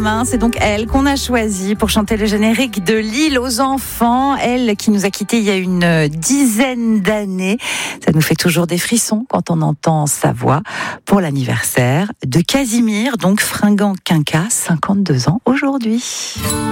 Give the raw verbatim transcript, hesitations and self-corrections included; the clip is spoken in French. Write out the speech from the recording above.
Benjamin, c'est donc elle qu'on a choisie pour chanter le générique de L'île aux enfants. Elle qui nous a quittés il y a une dizaine d'années. Ça nous fait toujours des frissons quand on entend sa voix pour l'anniversaire de Casimir, donc fringant quinca, cinquante-deux ans aujourd'hui.